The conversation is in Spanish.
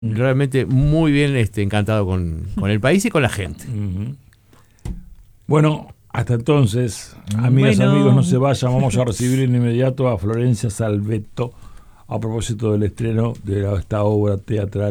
realmente muy bien encantado con el país y con la gente. Uh-huh. Bueno, hasta entonces, amigas, amigos, no se vayan, vamos a recibir en inmediato a Florencia Salvetto a propósito del estreno de esta obra teatral